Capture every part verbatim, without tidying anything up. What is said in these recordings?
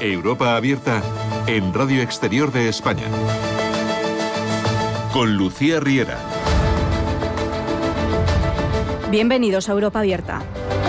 Europa Abierta en Radio Exterior de España. Con Lucía Riera. Bienvenidos a Europa Abierta.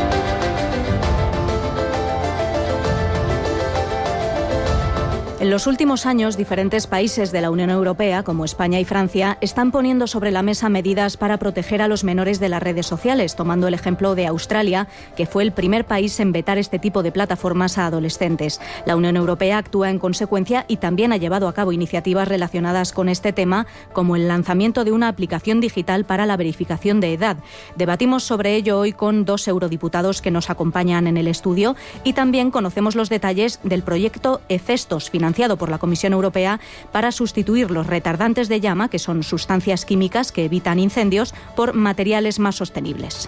En los últimos años, diferentes países de la Unión Europea, como España y Francia, están poniendo sobre la mesa medidas para proteger a los menores de las redes sociales, tomando el ejemplo de Australia, que fue el primer país en vetar este tipo de plataformas a adolescentes. La Unión Europea actúa en consecuencia y también ha llevado a cabo iniciativas relacionadas con este tema, como el lanzamiento de una aplicación digital para la verificación de edad. Debatimos sobre ello hoy con dos eurodiputados que nos acompañan en el estudio y también conocemos los detalles del proyecto Efestos, financiado por la Comisión Europea para sustituir los retardantes de llama, que son sustancias químicas que evitan incendios, por materiales más sostenibles.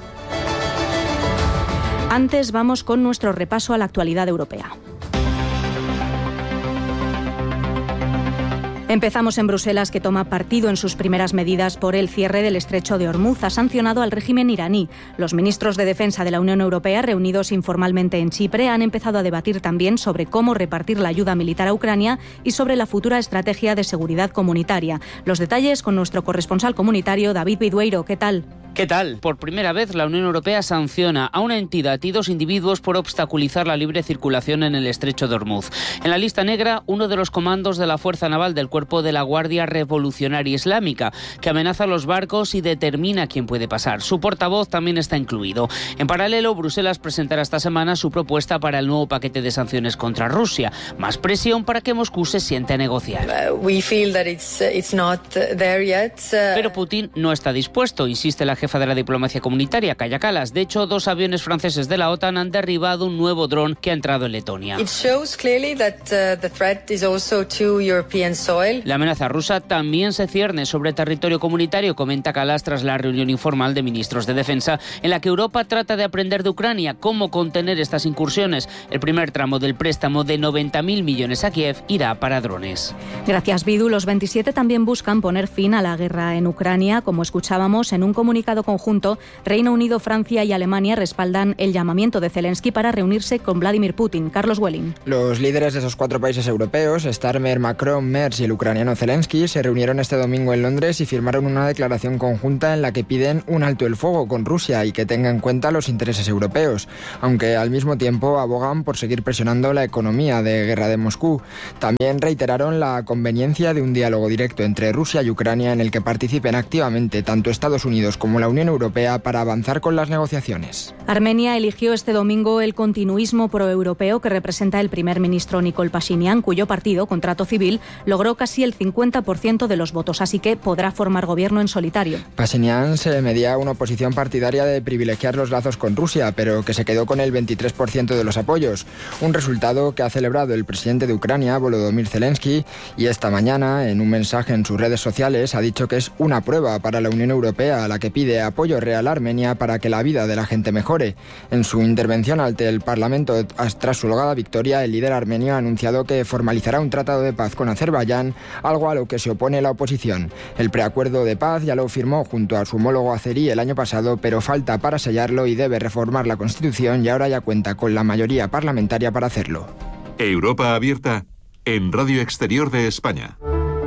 Antes vamos con nuestro repaso a la actualidad europea. Empezamos en Bruselas, que toma partido en sus primeras medidas por el cierre del estrecho de Hormuz. Ha sancionado al régimen iraní. Los ministros de Defensa de la Unión Europea, reunidos informalmente en Chipre, han empezado a debatir también sobre cómo repartir la ayuda militar a Ucrania y sobre la futura estrategia de seguridad comunitaria. Los detalles con nuestro corresponsal comunitario, David Bidueiro. ¿Qué tal? ¿Qué tal? Por primera vez, la Unión Europea sanciona a una entidad y dos individuos por obstaculizar la libre circulación en el estrecho de Hormuz. En la lista negra, uno de los comandos de la Fuerza Naval del Cuerpo de la Guardia Revolucionaria Islámica, que amenaza los barcos y determina quién puede pasar. Su portavoz también está incluido. En paralelo, Bruselas presentará esta semana su propuesta para el nuevo paquete de sanciones contra Rusia. Más presión para que Moscú se siente a negociar. Uh, we feel that it's, it's not there yet. Uh... Pero Putin no está dispuesto, insiste la jefa de la diplomacia comunitaria, Kaja Kallas. De hecho, dos aviones franceses de la OTAN han derribado un nuevo dron que ha entrado en Letonia. It shows clearly that uh, the threat is also to European soil. La amenaza rusa también se cierne sobre territorio comunitario, comenta Kallas tras la reunión informal de ministros de defensa, en la que Europa trata de aprender de Ucrania cómo contener estas incursiones. El primer tramo del préstamo de noventa mil millones a Kiev irá para drones. Gracias, Bidu. Los veintisiete también buscan poner fin a la guerra en Ucrania. Como escuchábamos, en un comunicado conjunto, Reino Unido, Francia y Alemania respaldan el llamamiento de Zelensky para reunirse con Vladimir Putin. Carlos Welling. Los líderes de esos cuatro países europeos, Starmer, Macron, Merz y el ucraniano Zelensky, se reunieron este domingo en Londres y firmaron una declaración conjunta en la que piden un alto el fuego con Rusia y que tenga en cuenta los intereses europeos, aunque al mismo tiempo abogan por seguir presionando la economía de guerra de Moscú. También reiteraron la conveniencia de un diálogo directo entre Rusia y Ucrania en el que participen activamente tanto Estados Unidos como la Unión Europea para avanzar con las negociaciones. Armenia eligió este domingo el continuismo proeuropeo que representa el primer ministro Nikol Pashinyan, cuyo partido, Contrato Civil, logró casi el cincuenta por ciento de los votos, así que podrá formar gobierno en solitario. Pashinyan se medía a una oposición partidaria de privilegiar los lazos con Rusia, pero que se quedó con el veintitrés por ciento de los apoyos, un resultado que ha celebrado el presidente de Ucrania, Volodymyr Zelensky, y esta mañana, en un mensaje en sus redes sociales, ha dicho que es una prueba para la Unión Europea a la que pide apoyo real a Armenia para que la vida de la gente mejore. En su intervención ante el Parlamento tras su holgada victoria, el líder armenio ha anunciado que formalizará un tratado de paz con Azerbaiyán, algo a lo que se opone la oposición. El preacuerdo de paz ya lo firmó junto a su homólogo azerí el año pasado, pero falta para sellarlo y debe reformar la Constitución y ahora ya cuenta con la mayoría parlamentaria para hacerlo. Europa Abierta en Radio Exterior de España.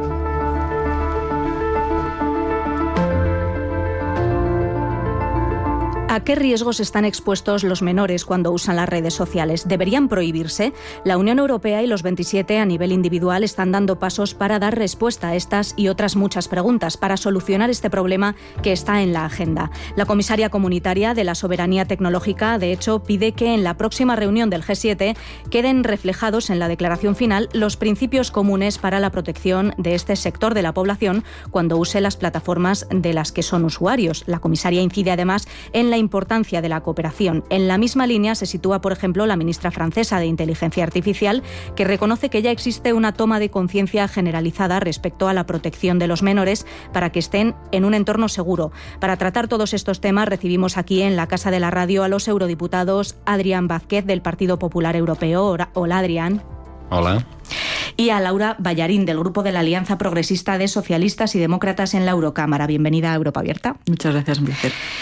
¿A qué riesgos están expuestos los menores cuando usan las redes sociales? ¿Deberían prohibirse? La Unión Europea y los veintisiete a nivel individual están dando pasos para dar respuesta a estas y otras muchas preguntas, para solucionar este problema que está en la agenda. La comisaria comunitaria de la soberanía tecnológica, de hecho, pide que en la próxima reunión del G siete queden reflejados en la declaración final los principios comunes para la protección de este sector de la población cuando use las plataformas de las que son usuarios. La comisaria incide además en la importancia de la cooperación. En la misma línea se sitúa, por ejemplo, la ministra francesa de Inteligencia Artificial, que reconoce que ya existe una toma de conciencia generalizada respecto a la protección de los menores para que estén en un entorno seguro. Para tratar todos estos temas recibimos aquí en la Casa de la Radio a los eurodiputados Adrián Vázquez del Partido Popular Europeo. Hola, Adrián. Hola. Y a Laura Ballarín, del Grupo de la Alianza Progresista de Socialistas y Demócratas en la Eurocámara. Bienvenida a Europa Abierta. Muchas gracias, un placer.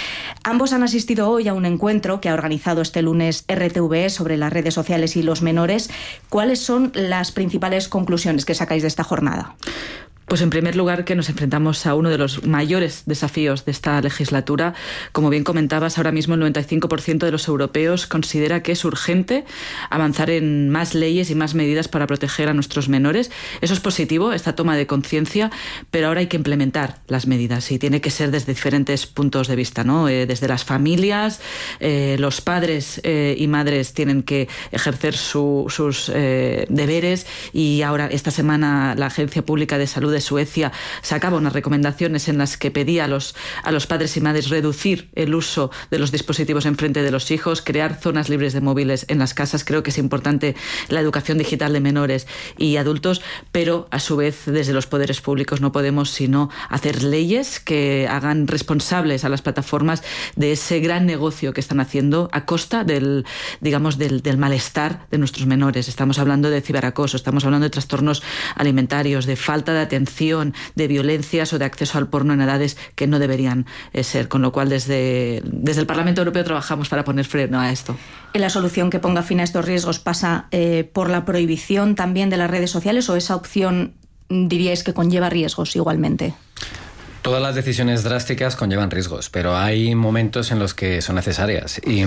Ambos han asistido hoy a un encuentro que ha organizado este lunes R T V E sobre las redes sociales y los menores. ¿Cuáles son las principales conclusiones que sacáis de esta jornada? Pues en primer lugar que nos enfrentamos a uno de los mayores desafíos de esta legislatura. Como bien comentabas, ahora mismo el noventa y cinco por ciento de los europeos considera que es urgente avanzar en más leyes y más medidas para proteger a nuestros menores. Eso es positivo, esta toma de conciencia, pero ahora hay que implementar las medidas y tiene que ser desde diferentes puntos de vista, ¿no? Eh, desde las familias, eh, los padres eh, y madres tienen que ejercer su, sus eh, deberes, y ahora esta semana la Agencia Pública de Salud de Suecia sacaba unas recomendaciones en las que pedía a los, a los padres y madres reducir el uso de los dispositivos enfrente de los hijos, crear zonas libres de móviles en las casas. Creo que es importante la educación digital de menores y adultos, pero a su vez desde los poderes públicos no podemos sino hacer leyes que hagan responsables a las plataformas de ese gran negocio que están haciendo a costa del, digamos, del, del malestar de nuestros menores. Estamos hablando de ciberacoso, estamos hablando de trastornos alimentarios, de falta de atención, de violencias o de acceso al porno en edades que no deberían eh, ser, con lo cual desde, desde el Parlamento Europeo trabajamos para poner freno a esto. ¿La solución que ponga fin a estos riesgos pasa eh, por la prohibición también de las redes sociales, o esa opción diríais que conlleva riesgos igualmente? Todas las decisiones drásticas conllevan riesgos, pero hay momentos en los que son necesarias. Y,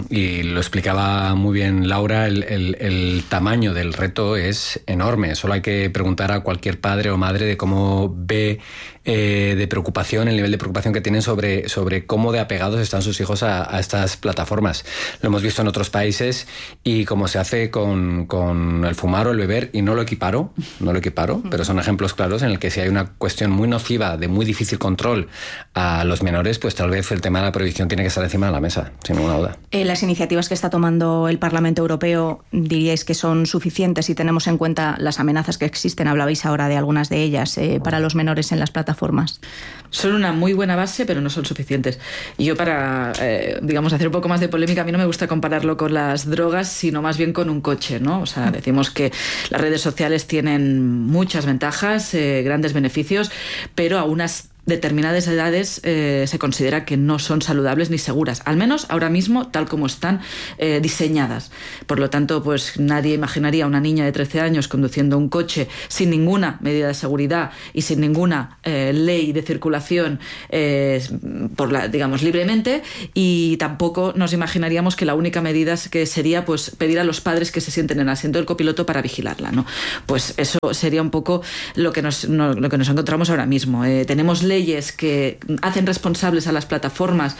y lo explicaba muy bien Laura, el, el, el tamaño del reto es enorme. Solo hay que preguntar a cualquier padre o madre de cómo ve eh, de preocupación, el nivel de preocupación que tienen sobre, sobre cómo de apegados están sus hijos a, a estas plataformas. Lo hemos visto en otros países, y cómo se hace con, con el fumar o el beber, y no lo equiparo, no lo equiparo, pero son ejemplos claros en el que si hay una cuestión muy nociva, de muy difícil control a los menores, pues tal vez el tema de la prohibición tiene que estar encima de la mesa, sin ninguna duda. Eh, las iniciativas que está tomando el Parlamento Europeo, ¿diríais que son suficientes si tenemos en cuenta las amenazas que existen? Hablabais ahora de algunas de ellas eh, para los menores en las plataformas. Son una muy buena base, pero no son suficientes. Y yo, para, eh, digamos, hacer un poco más de polémica, a mí no me gusta compararlo con las drogas, sino más bien con un coche, ¿no? O sea, decimos que las redes sociales tienen muchas ventajas, eh, grandes beneficios, pero a unas determinadas edades eh, se considera que no son saludables ni seguras, al menos ahora mismo tal como están eh, diseñadas. Por lo tanto, pues nadie imaginaría a una niña de trece años conduciendo un coche sin ninguna medida de seguridad y sin ninguna eh, ley de circulación eh, por la, digamos, libremente, y tampoco nos imaginaríamos que la única medida que sería pues pedir a los padres que se sienten en el asiento del copiloto para vigilarla, ¿no? Pues eso sería un poco lo que nos, no, lo que nos encontramos ahora mismo. Eh, tenemos leyes leyes que hacen responsables a las plataformas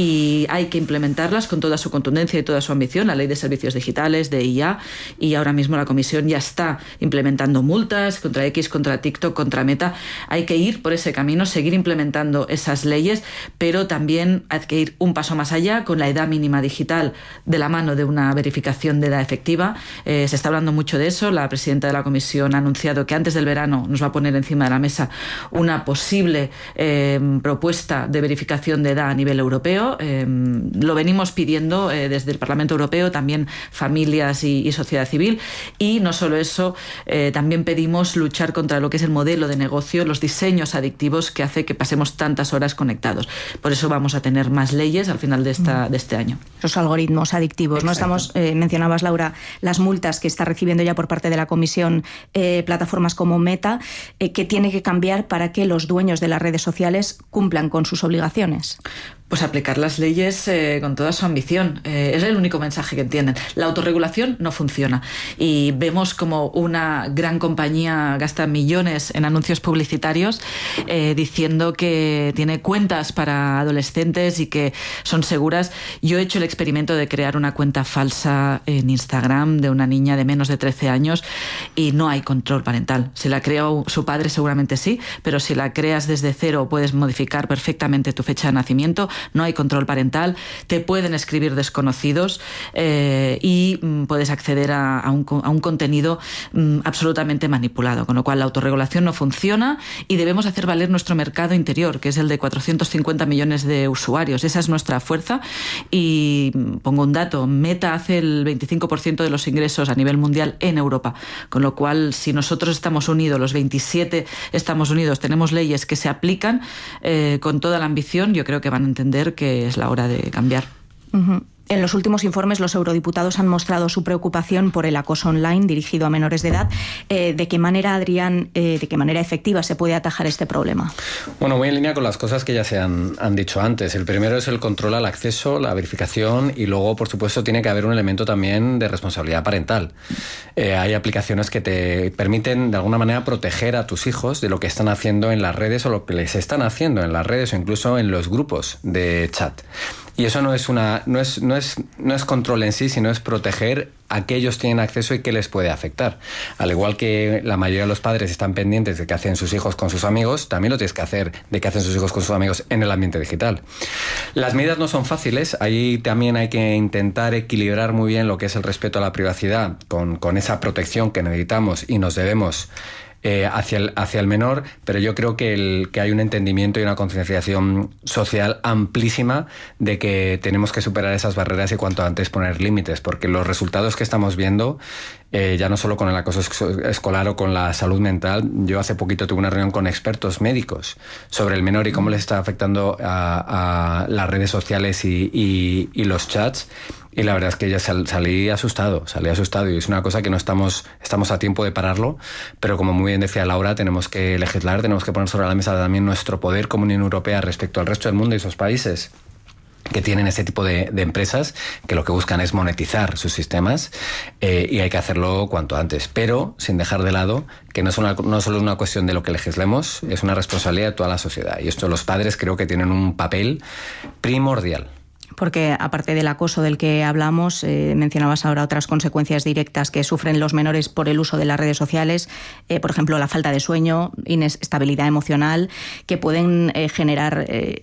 y hay que implementarlas con toda su contundencia y toda su ambición, la Ley de Servicios Digitales, de I A, y ahora mismo la Comisión ya está implementando multas contra X, contra TikTok, contra Meta. Hay que ir por ese camino, seguir implementando esas leyes, pero también hay que ir un paso más allá con la edad mínima digital de la mano de una verificación de edad efectiva. Eh, se está hablando mucho de eso. La presidenta de la Comisión ha anunciado que antes del verano nos va a poner encima de la mesa una posible Eh, propuesta de verificación de edad a nivel europeo. Eh, lo venimos pidiendo eh, desde el Parlamento Europeo, también familias y, y sociedad civil, y no solo eso, eh, también pedimos luchar contra lo que es el modelo de negocio, los diseños adictivos que hace que pasemos tantas horas conectados. Por eso vamos a tener más leyes al final de, esta, de este año. Esos algoritmos adictivos. Exacto. No estamos, eh, mencionabas, Laura, las multas que está recibiendo ya por parte de la Comisión eh, plataformas como Meta, eh, que tiene que cambiar para que los dueños de las redes sociales cumplan con sus obligaciones. Pues aplicar las leyes eh, con toda su ambición. Eh, es el único mensaje que entienden. La autorregulación no funciona y vemos como una gran compañía gasta millones en anuncios publicitarios eh, diciendo que tiene cuentas para adolescentes y que son seguras. Yo he hecho el experimento de crear una cuenta falsa en Instagram de una niña de menos de trece años y no hay control parental. Si la creó su padre seguramente sí, pero si la creas desde cero puedes modificar perfectamente tu fecha de nacimiento. No hay control parental, te pueden escribir desconocidos eh, y mm, puedes acceder a, a, un, a un contenido mm, absolutamente manipulado, con lo cual la autorregulación no funciona y debemos hacer valer nuestro mercado interior, que es el de cuatrocientos cincuenta millones de usuarios. Esa es nuestra fuerza y mm, pongo un dato, Meta hace el veinticinco por ciento de los ingresos a nivel mundial en Europa, con lo cual si nosotros estamos unidos, los veintisiete estamos unidos, tenemos leyes que se aplican eh, con toda la ambición, yo creo que van a entender entender que es la hora de cambiar. Uh-huh. En los últimos informes, los eurodiputados han mostrado su preocupación por el acoso online dirigido a menores de edad. Eh, ¿De qué manera, Adrián, eh, de qué manera efectiva se puede atajar este problema? Bueno, voy en línea con las cosas que ya se han, han dicho antes. El primero es el control al acceso, la verificación, y luego, por supuesto, tiene que haber un elemento también de responsabilidad parental. Eh, hay aplicaciones que te permiten, de alguna manera, proteger a tus hijos de lo que están haciendo en las redes o lo que les están haciendo en las redes o incluso en los grupos de chat. Y eso no es una no es no es no es control en sí, sino es proteger a qué ellos tienen acceso y qué les puede afectar. Al igual que la mayoría de los padres están pendientes de qué hacen sus hijos con sus amigos, también lo tienes que hacer de qué hacen sus hijos con sus amigos en el ambiente digital. Las medidas no son fáciles, ahí también hay que intentar equilibrar muy bien lo que es el respeto a la privacidad con, con esa protección que necesitamos y nos debemos Eh, hacia, el, hacia el menor, pero yo creo que, el, que hay un entendimiento y una concienciación social amplísima de que tenemos que superar esas barreras y cuanto antes poner límites, porque los resultados que estamos viendo, eh, ya no solo con el acoso escolar o con la salud mental, yo hace poquito tuve una reunión con expertos médicos sobre el menor y cómo les está afectando a, a las redes sociales y, y, y los chats. Y la verdad es que ya sal, salí asustado, salí asustado y es una cosa que no estamos, estamos a tiempo de pararlo, pero como muy bien decía Laura, tenemos que legislar, tenemos que poner sobre la mesa también nuestro poder como Unión Europea respecto al resto del mundo y esos países que tienen ese tipo de, de empresas que lo que buscan es monetizar sus sistemas eh, y hay que hacerlo cuanto antes, pero sin dejar de lado que no es una, no solo es una cuestión de lo que legislemos, es una responsabilidad de toda la sociedad y esto los padres creo que tienen un papel primordial. Porque aparte del acoso del que hablamos, eh, mencionabas ahora otras consecuencias directas que sufren los menores por el uso de las redes sociales, eh, por ejemplo, la falta de sueño, inestabilidad emocional, que pueden eh, generar eh,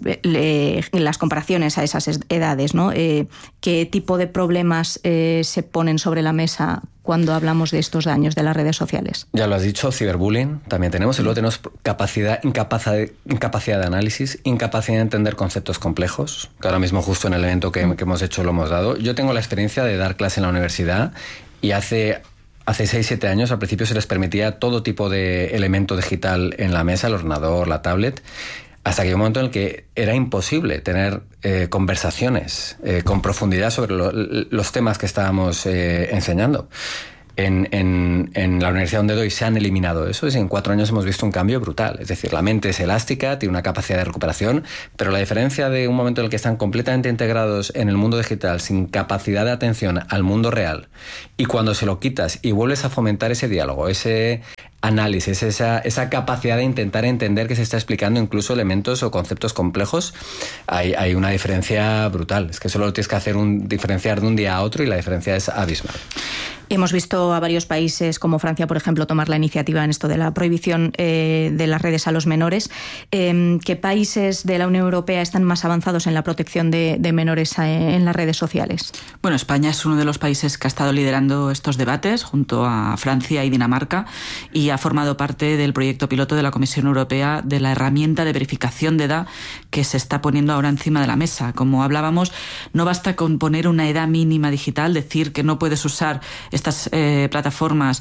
le, las comparaciones a esas edades, ¿no? Eh, ¿Qué tipo de problemas eh, se ponen sobre la mesa cuando hablamos de estos daños de las redes sociales? Ya lo has dicho, ciberbullying también tenemos, y luego tenemos capacidad, incapacidad, incapacidad de análisis, incapacidad de entender conceptos complejos, que ahora mismo justo en el evento que, que hemos hecho lo hemos dado. Yo tengo la experiencia de dar clase en la universidad y hace... Hace seis siete años, al principio se les permitía todo tipo de elemento digital en la mesa, el ordenador, la tablet, hasta que hay un momento en el que era imposible tener eh, conversaciones eh, con profundidad sobre lo, los temas que estábamos eh, enseñando. En, en, en la universidad donde doy se han eliminado eso y en cuatro años hemos visto un cambio brutal. Es decir, la mente es elástica, tiene una capacidad de recuperación, pero la diferencia de un momento en el que están completamente integrados en el mundo digital sin capacidad de atención al mundo real y cuando se lo quitas y vuelves a fomentar ese diálogo, ese análisis, esa, esa capacidad de intentar entender que se está explicando incluso elementos o conceptos complejos, hay, hay una diferencia brutal. Es que solo tienes que hacer un diferenciar de un día a otro y la diferencia es abismal. Hemos visto a varios países como Francia, por ejemplo, tomar la iniciativa en esto de la prohibición eh, de las redes a los menores. Eh, ¿Qué países de la Unión Europea están más avanzados en la protección de, de menores en las redes sociales? Bueno, España es uno de los países que ha estado liderando estos debates junto a Francia y Dinamarca y ha formado parte del proyecto piloto de la Comisión Europea de la herramienta de verificación de edad que se está poniendo ahora encima de la mesa. Como hablábamos, no basta con poner una edad mínima digital, decir que no puedes usar estas eh, plataformas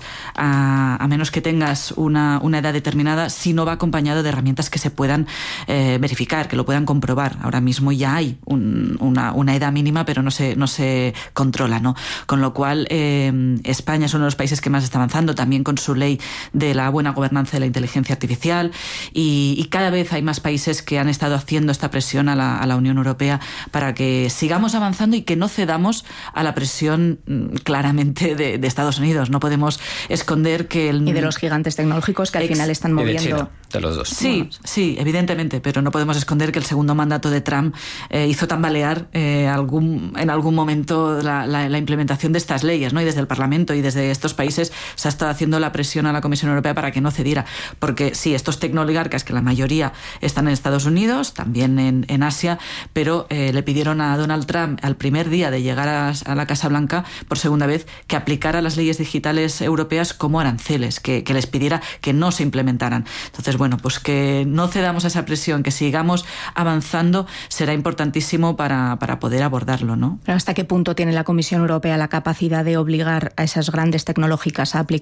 a, a menos que tengas una, una edad determinada, si no va acompañado de herramientas que se puedan eh, verificar, que lo puedan comprobar. Ahora mismo ya hay un, una, una edad mínima, pero no se, no se controla, ¿no? Con lo cual, eh, España es uno de los países que más está avanzando, también con su ley de la buena gobernanza de la inteligencia artificial, y, y cada vez hay más países que han estado haciendo esta presión a la, a la Unión Europea para que sigamos avanzando y que no cedamos a la presión claramente de De, de Estados Unidos. No podemos esconder que el... Y de los gigantes tecnológicos que al Ex... final están moviendo... Y de China, de los dos. Sí, bueno. sí, evidentemente, pero no podemos esconder que el segundo mandato de Trump eh, hizo tambalear eh, algún, en algún momento la, la, la implementación de estas leyes, ¿no? Y desde el Parlamento y desde estos países se ha estado haciendo la presión a la Comisión Europea para que no cediera. Porque sí, estos tecnooligarcas, que la mayoría están en Estados Unidos, también en, en Asia, pero eh, le pidieron a Donald Trump al primer día de llegar a, a la Casa Blanca por segunda vez que aplicara las leyes digitales europeas como aranceles, que, que les pidiera que no se implementaran. Entonces, bueno, pues que no cedamos a esa presión, que sigamos avanzando, será importantísimo para, para poder abordarlo, ¿no? Pero ¿hasta qué punto tiene la Comisión Europea la capacidad de obligar a esas grandes tecnológicas a aplicar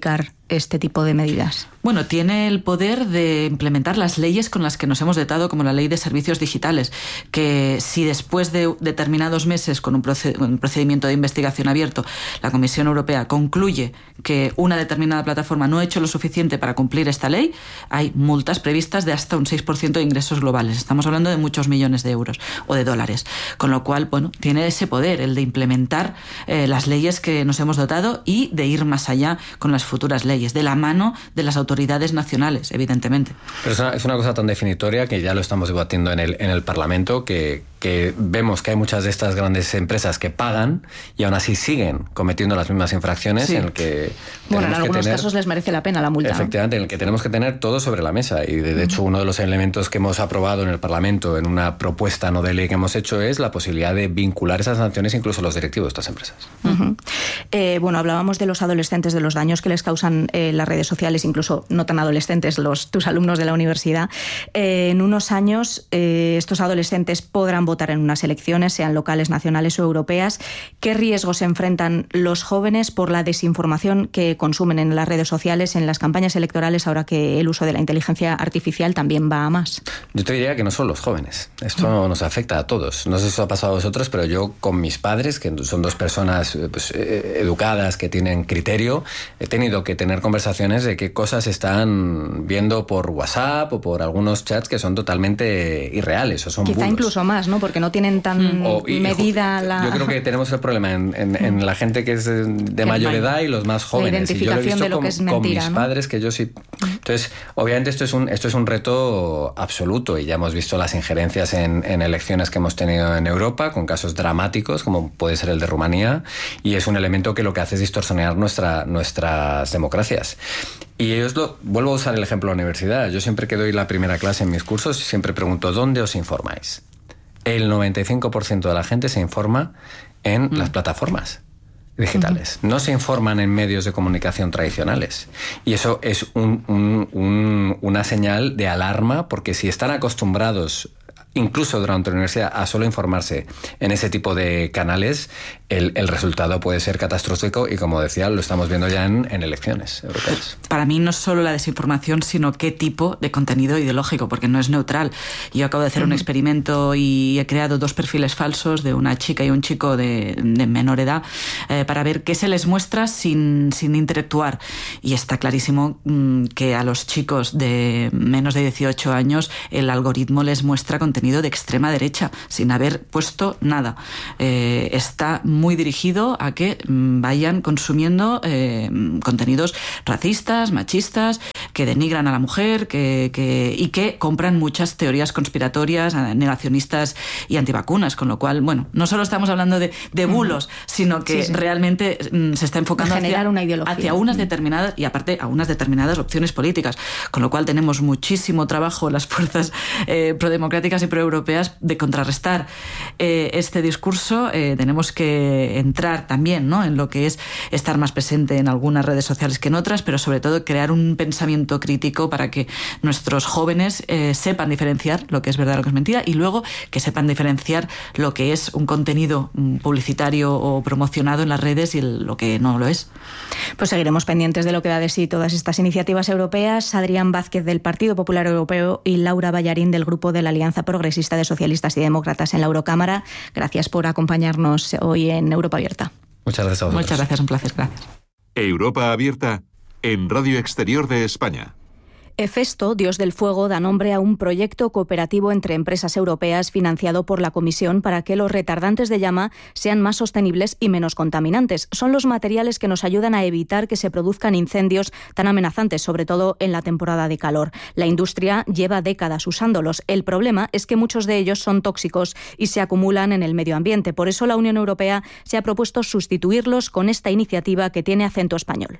este tipo de medidas? Bueno, tiene el poder de implementar las leyes con las que nos hemos dotado, como la Ley de Servicios Digitales, que si después de determinados meses con un procedimiento de investigación abierto la Comisión Europea concluye que una determinada plataforma no ha hecho lo suficiente para cumplir esta ley, hay multas previstas de hasta un seis por ciento de ingresos globales. Estamos hablando de muchos millones de euros o de dólares. Con lo cual, bueno, tiene ese poder, el de implementar eh, las leyes que nos hemos dotado y de ir más allá con las futuras leyes, de la mano de las autoridades autoridades nacionales, evidentemente. Pero es una, es una cosa tan definitoria que ya lo estamos debatiendo en el, en el Parlamento, que, que vemos que hay muchas de estas grandes empresas que pagan y aún así siguen cometiendo las mismas infracciones, sí. en el que... Bueno, en algunos tener, casos les merece la pena la multa. Efectivamente, en el que tenemos que tener todo sobre la mesa. Y de, de hecho, uh-huh. uno de los elementos que hemos aprobado en el Parlamento en una propuesta no de ley que hemos hecho es la posibilidad de vincular esas sanciones incluso a los directivos de estas empresas. Uh-huh. Eh, bueno, hablábamos de los adolescentes, de los daños que les causan eh, las redes sociales, incluso no tan adolescentes, los tus alumnos de la universidad. Eh, en unos años eh, estos adolescentes podrán votar en unas elecciones, sean locales, nacionales o europeas. ¿Qué riesgos enfrentan los jóvenes por la desinformación que consumen en las redes sociales, en las campañas electorales, ahora que el uso de la inteligencia artificial también va a más? Yo te diría que no solo los jóvenes. Esto no. nos afecta a todos. No sé si eso ha pasado a vosotros, pero yo con mis padres, que son dos personas pues, eh, educadas, que tienen criterio, he tenido que tener conversaciones de qué cosas están viendo por WhatsApp o por algunos chats que son totalmente irreales o son Quizá bulos. Incluso más, ¿no? Porque no tienen tan o, y, medida y, la... Yo creo que tenemos el problema en, en, en la gente que es de, de mayor edad y los más jóvenes. La identificación y yo lo he visto de lo con, que es mentira, con mis ¿no? padres, que yo sí... Entonces, obviamente esto es un, esto es un reto absoluto y ya hemos visto las injerencias en, en elecciones que hemos tenido en Europa con casos dramáticos como puede ser el de Rumanía, y es un elemento que lo que hace es distorsionar nuestra, nuestras democracias. Y yo os lo, vuelvo a usar el ejemplo de la universidad. Yo siempre que doy la primera clase en mis cursos siempre pregunto ¿dónde os informáis? El noventa y cinco por ciento de la gente se informa en mm. las plataformas digitales. Uh-huh. No se informan en medios de comunicación tradicionales. Y eso es un, un, un, una señal de alarma, porque si están acostumbrados, incluso durante la universidad, a solo informarse en ese tipo de canales, el, el resultado puede ser catastrófico y, como decía, lo estamos viendo ya en, en elecciones europeas. Para mí no es solo la desinformación, sino qué tipo de contenido ideológico, porque no es neutral. Yo acabo de hacer uh-huh. un experimento y he creado dos perfiles falsos de una chica y un chico de, de menor edad eh, para ver qué se les muestra sin, sin interactuar. Y está clarísimo mmm, que a los chicos de menos de dieciocho años el algoritmo les muestra contenido de extrema derecha, sin haber puesto nada. Eh, está muy dirigido a que vayan consumiendo eh, contenidos racistas, machistas, que denigran a la mujer que, que, y que compran muchas teorías conspiratorias, negacionistas y antivacunas, con lo cual, bueno, no solo estamos hablando de, de bulos, uh-huh. sino que sí, sí. realmente mm, se está enfocando hacia, una ideología. hacia unas determinadas, y aparte a unas determinadas opciones políticas, con lo cual tenemos muchísimo trabajo las fuerzas eh, prodemocráticas y proeuropeas de contrarrestar eh, este discurso. Eh, tenemos que entrar también, ¿no?, en lo que es estar más presente en algunas redes sociales que en otras, pero sobre todo crear un pensamiento crítico para que nuestros jóvenes eh, sepan diferenciar lo que es verdad y lo que es mentira, y luego que sepan diferenciar lo que es un contenido publicitario o promocionado en las redes y lo que no lo es. Pues seguiremos pendientes de lo que da de sí todas estas iniciativas europeas. Adrián Vázquez, del Partido Popular Europeo, y Laura Ballarín, del Grupo de la Alianza Progresista de Socialistas y Demócratas en la Eurocámara. Gracias por acompañarnos hoy en Europa Abierta. Muchas gracias a vosotros. Muchas gracias, un placer. Gracias. Europa Abierta en Radio Exterior de España. Hefesto, Dios del Fuego, da nombre a un proyecto cooperativo entre empresas europeas financiado por la Comisión para que los retardantes de llama sean más sostenibles y menos contaminantes. Son los materiales que nos ayudan a evitar que se produzcan incendios tan amenazantes, sobre todo en la temporada de calor. La industria lleva décadas usándolos. El problema es que muchos de ellos son tóxicos y se acumulan en el medio ambiente. Por eso la Unión Europea se ha propuesto sustituirlos con esta iniciativa que tiene acento español.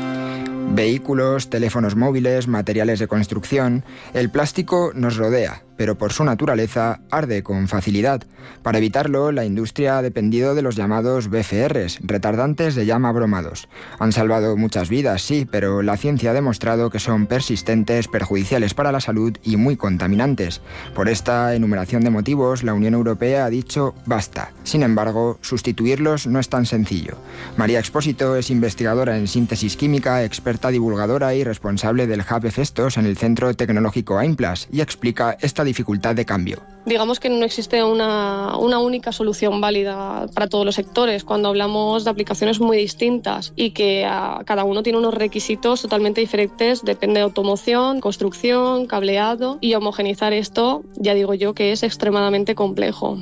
Vehículos, teléfonos móviles, materiales de construcción. El plástico nos rodea, pero por su naturaleza arde con facilidad. Para evitarlo, la industria ha dependido de los llamados B F Rs, retardantes de llama bromados. Han salvado muchas vidas, sí, pero la ciencia ha demostrado que son persistentes, perjudiciales para la salud y muy contaminantes. Por esta enumeración de motivos, la Unión Europea ha dicho basta. Sin embargo, sustituirlos no es tan sencillo. María Expósito es investigadora en síntesis química, experta divulgadora y responsable del Hub Efestos en el Centro Tecnológico AIMPLAS y explica esta dificultad de cambio. Digamos que no existe una, una única solución válida para todos los sectores cuando hablamos de aplicaciones muy distintas y que a, cada uno tiene unos requisitos totalmente diferentes, depende de automoción, construcción, cableado, y homogeneizar esto, ya digo yo, que es extremadamente complejo.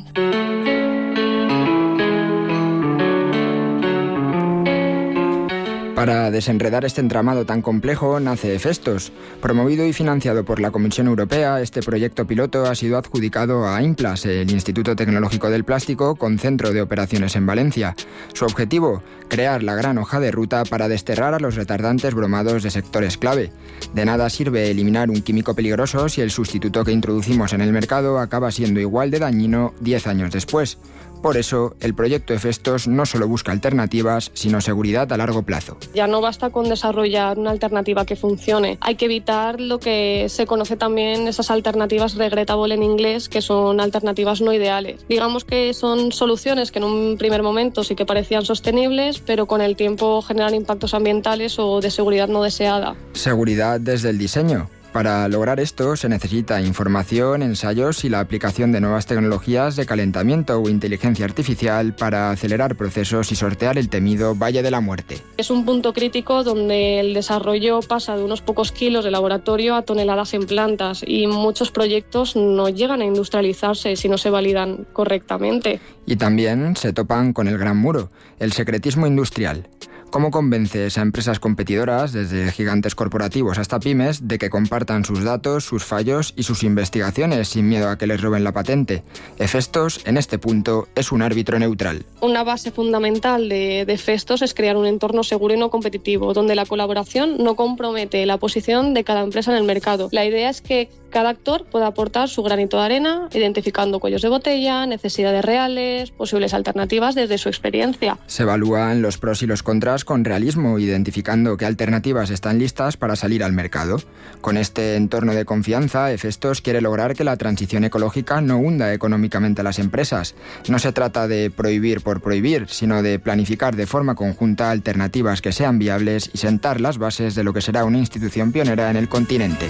Para desenredar este entramado tan complejo nace Efestos. Promovido y financiado por la Comisión Europea, este proyecto piloto ha sido adjudicado a AIMPLAS, el Instituto Tecnológico del Plástico, con centro de operaciones en Valencia. Su objetivo, crear la gran hoja de ruta para desterrar a los retardantes bromados de sectores clave. De nada sirve eliminar un químico peligroso si el sustituto que introducimos en el mercado acaba siendo igual de dañino diez años después. Por eso, el proyecto Efestos no solo busca alternativas, sino seguridad a largo plazo. Ya no basta con desarrollar una alternativa que funcione. Hay que evitar lo que se conoce también, esas alternativas regrettable en inglés, que son alternativas no ideales. Digamos que son soluciones que en un primer momento sí que parecían sostenibles, pero con el tiempo generan impactos ambientales o de seguridad no deseada. Seguridad desde el diseño. Para lograr esto se necesita información, ensayos y la aplicación de nuevas tecnologías de calentamiento o inteligencia artificial para acelerar procesos y sortear el temido Valle de la Muerte. Es un punto crítico donde el desarrollo pasa de unos pocos kilos de laboratorio a toneladas en plantas y muchos proyectos no llegan a industrializarse si no se validan correctamente. Y también se topan con el gran muro, el secretismo industrial. ¿Cómo convences a empresas competidoras, desde gigantes corporativos hasta pymes, de que compartan sus datos, sus fallos y sus investigaciones sin miedo a que les roben la patente? Efestos, en este punto, es un árbitro neutral. Una base fundamental de, de Efestos es crear un entorno seguro y no competitivo, donde la colaboración no compromete la posición de cada empresa en el mercado. La idea es que cada actor pueda aportar su granito de arena, identificando cuellos de botella, necesidades reales, posibles alternativas desde su experiencia. Se evalúan los pros y los contras con realismo, identificando qué alternativas están listas para salir al mercado. Con este entorno de confianza, Efestos quiere lograr que la transición ecológica no hunda económicamente a las empresas. No se trata de prohibir por prohibir, sino de planificar de forma conjunta alternativas que sean viables y sentar las bases de lo que será una institución pionera en el continente.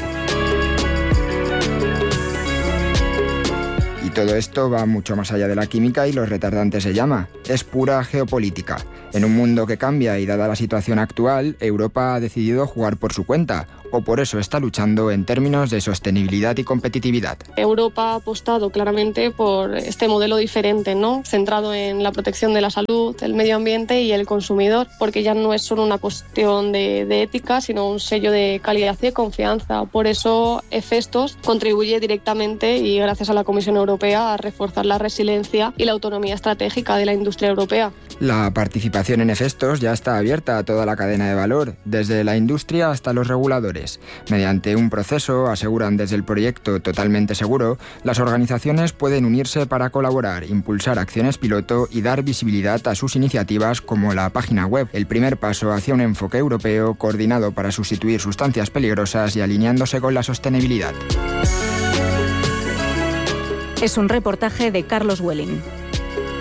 Y todo esto va mucho más allá de la química y los retardantes de llama. Es pura geopolítica. En un mundo que cambia y dada la situación actual, Europa ha decidido jugar por su cuenta, o por eso está luchando en términos de sostenibilidad y competitividad. Europa ha apostado claramente por este modelo diferente, ¿no? Centrado en la protección de la salud, el medio ambiente y el consumidor, porque ya no es solo una cuestión de, de ética, sino un sello de calidad y de confianza. Por eso, Efestos contribuye directamente y gracias a la Comisión Europea a reforzar la resiliencia y la autonomía estratégica de la industria europea. La participación en Efestos ya está abierta a toda la cadena de valor, desde la industria hasta los reguladores. Mediante un proceso, aseguran desde el proyecto totalmente seguro, las organizaciones pueden unirse para colaborar, impulsar acciones piloto y dar visibilidad a sus iniciativas como la página web, el primer paso hacia un enfoque europeo coordinado para sustituir sustancias peligrosas y alineándose con la sostenibilidad. Es un reportaje de Carlos Welling.